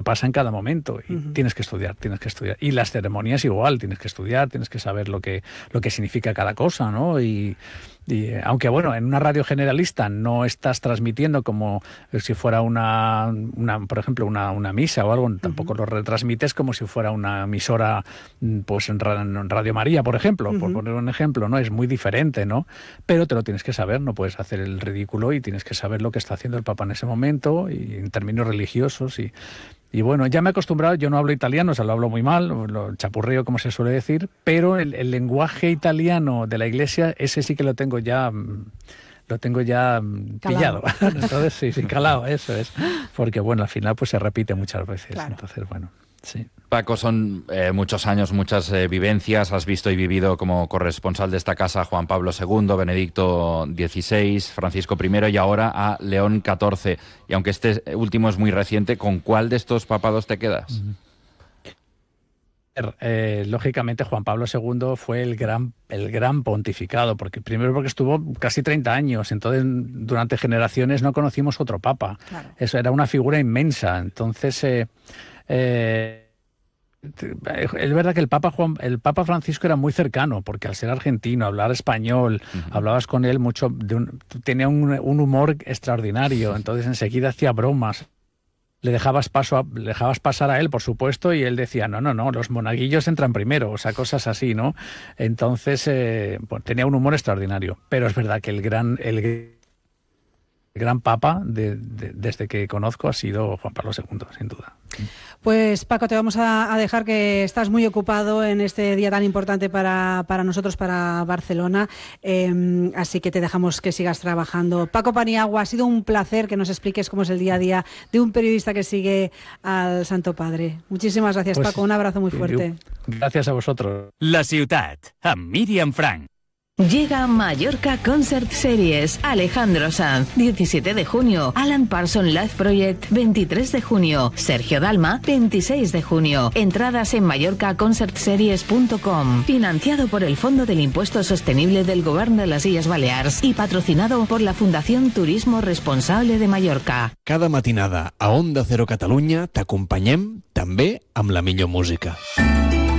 pasa en cada momento y tienes que estudiar. Y las ceremonias igual, tienes que estudiar, tienes que saber lo que significa cada cosa, ¿no? Y aunque bueno, en una radio generalista no estás transmitiendo como si fuera por ejemplo, una misa o algo, tampoco lo retransmites como si fuera una emisora, pues en Radio María, por ejemplo, por poner un ejemplo, ¿no? Es muy diferente, ¿no? Pero te lo tienes que saber, no puedes hacer el ridículo y tienes que saber lo que está haciendo el Papa en ese momento y en términos religiosos y bueno, ya me he acostumbrado, yo no hablo italiano, o sea, lo hablo muy mal, lo chapurreo como se suele decir, pero el lenguaje italiano de la Iglesia, ese sí que lo tengo ya pillado. Entonces sí, calado, eso es. Porque bueno, al final pues se repite muchas veces. Claro. Entonces, bueno, sí. Paco, son muchos años, muchas vivencias. Has visto y vivido como corresponsal de esta casa Juan Pablo II, Benedicto XVI, Francisco I y ahora a León XIV. Y aunque este último es muy reciente, ¿con cuál de estos papados te quedas? Lógicamente Juan Pablo II fue el gran pontificado, porque estuvo casi 30 años, entonces durante generaciones no conocimos otro papa. Claro. Eso era una figura inmensa. Entonces es verdad que el Papa Francisco era muy cercano, porque al ser argentino, hablar español, hablabas con él mucho, tenía un humor extraordinario, entonces enseguida hacía bromas. Le dejabas pasar a él, por supuesto, y él decía, no, los monaguillos entran primero, o sea, cosas así, ¿no? Entonces, tenía un humor extraordinario. Pero es verdad que el gran papa desde que conozco ha sido Juan Pablo II, sin duda. Pues Paco, te vamos a dejar, que estás muy ocupado en este día tan importante para nosotros, para Barcelona, así que te dejamos que sigas trabajando. Paco Paniagua, ha sido un placer que nos expliques cómo es el día a día de un periodista que sigue al Santo Padre. Muchísimas gracias, pues, Paco, un abrazo muy fuerte. Gracias a vosotros. La Ciutat, amb Míriam Frank. Llega Mallorca Concert Series. Alejandro Sanz, 17 de junio. Alan Parsons Live Project, 23 de junio. Sergio Dalma, 26 de junio. Entradas en mallorcaconcertseries.com. Financiado por el Fondo del Impuesto Sostenible del Govern de les Illes Balears y patrocinado por la Fundación Turismo Responsable de Mallorca. Cada matinada a Onda Cero Catalunya t'acompanyem també amb la millor música.